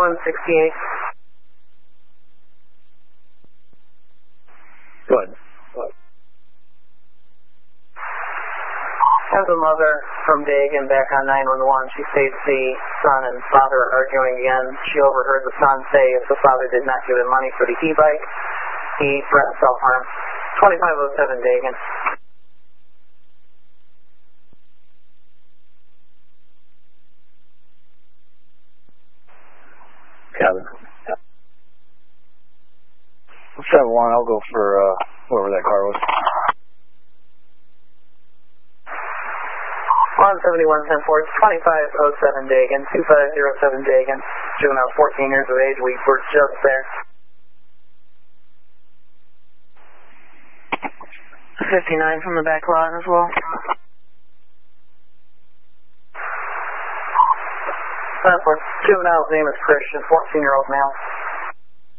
168. Go ahead. Has a mother from Dagan back on 911. She states the son and father are arguing again. She overheard the son say if the father did not give him money for the e-bike, he threatened self-harm. 2507 Dagan. Cabin. 7-1, I'll go for whoever that car was. 171 10 4, 2507 Dagan, 2507 Dagan. Juvenile 14 years of age. We were just there. 59 from the back lot as well. Juvenile's name is Christian, 14-year-old male.